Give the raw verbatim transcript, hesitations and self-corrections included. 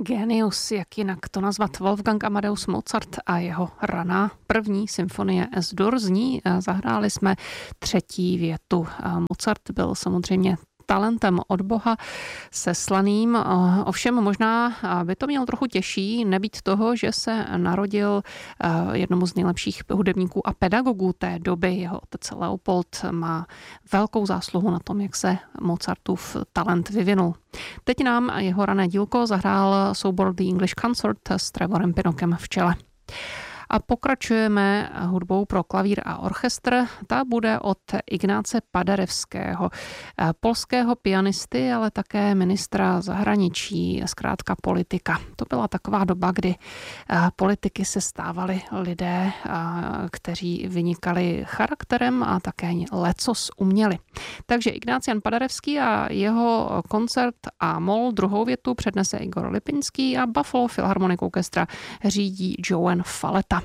Genius, jak jinak to nazvat, Wolfgang Amadeus Mozart a jeho raná první symfonie S-dur. Z ní zahráli jsme třetí větu. Mozart byl samozřejmě talentem od Boha seslaným. Ovšem možná by to měl trochu těžší nebýt toho, že se narodil jednomu z nejlepších hudebníků a pedagogů té doby. Jeho otec Leopold má velkou zásluhu na tom, jak se Mozartův talent vyvinul. Teď nám jeho rané dílko zahrál soubor The English Consort s Trevorem Pinokem v čele. A pokračujeme hudbou pro klavír a orchestr. Ta bude od Ignáce Paderewského, polského pianisty, ale také ministra zahraničí, zkrátka politika. To byla taková doba, kdy politiky se stávali lidé, kteří vynikali charakterem a také lecos uměli. Takže Ignác Jan Paderewský a jeho koncert a mol druhou větu přednese Igor Lipinský a Buffalo Philharmonic Orchestra řídí Joan Faleta.